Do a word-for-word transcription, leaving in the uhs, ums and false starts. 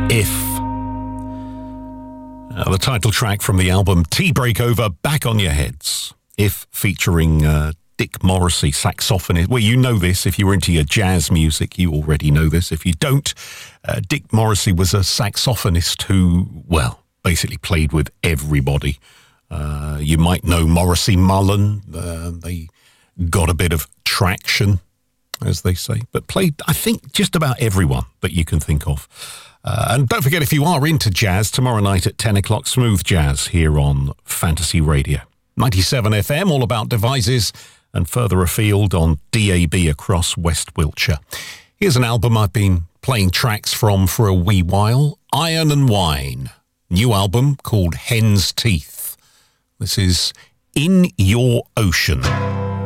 If. Uh, the title track from the album Tea Breakover, Back on Your Heads. If, featuring uh, Dick Morrissey, saxophonist. Well, you know this. If you're into your jazz music, you already know this. If you don't, uh, Dick Morrissey was a saxophonist who, well, basically played with everybody. Uh, you might know Morrissey Mullen. Uh, they got a bit of traction, as they say, but played, I think, just about everyone that you can think of. Uh, and don't forget, if you are into jazz, tomorrow night at ten o'clock, Smooth Jazz here on Fantasy Radio. ninety-seven F M, all about devices, and further afield on D A B across West Wiltshire. Here's an album I've been playing tracks from for a wee while, Iron and Wine. New album called Hen's Teeth. This is In Your Ocean.